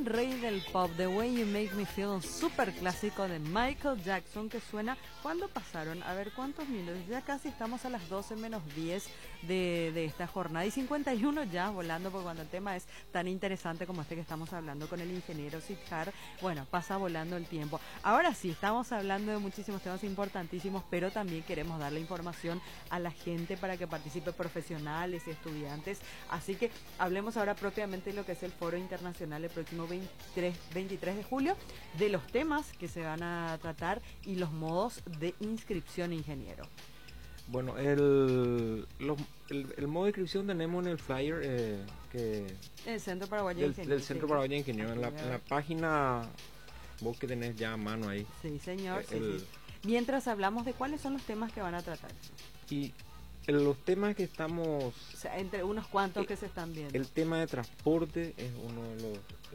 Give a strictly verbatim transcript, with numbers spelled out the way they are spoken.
gran rey del pop, The Way You Make Me Feel, un super clásico de Michael Jackson que suena cuando pasaron, a ver cuántos minutos, ya casi estamos a las doce menos diez de, de esta jornada y cincuenta y uno ya volando, porque cuando el tema es tan interesante como este que estamos hablando con el ingeniero Sidhar, bueno, pasa volando el tiempo. Ahora sí, estamos hablando de muchísimos temas importantísimos, pero también queremos darle información a la gente para que participe, profesionales y estudiantes, así que hablemos ahora propiamente de lo que es el Foro Internacional el próximo veintitrés, veintitrés de julio, de los temas que se van a tratar y los modos de inscripción, ingeniero. Bueno, el, los, el, el modo de inscripción tenemos en el flyer eh, que el Centro Paraguayo del, Ingeniero, del Centro sí, Paraguayo de Ingenieros, en la, en la página, vos que tenés ya a mano ahí. Sí, señor, eh, sí, el, sí. Mientras hablamos de cuáles son los temas que van a tratar. Y el, los temas que estamos... O sea, entre unos cuantos eh, que se están viendo. El tema de transporte es uno de los